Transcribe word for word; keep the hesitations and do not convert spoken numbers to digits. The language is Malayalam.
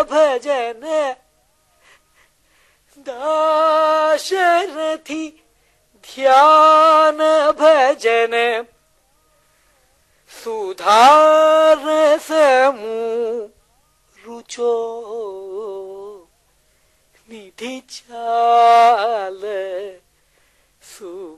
भजन दाशरथी ध्यान भजन सुधार समूह रुचो निधि चाल सु